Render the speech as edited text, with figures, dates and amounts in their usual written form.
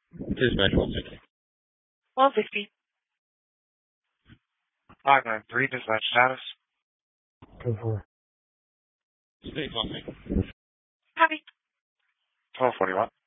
Dispatch 160. 160. 593, dispatch status. 2-4. Stay close. Copy. 1241.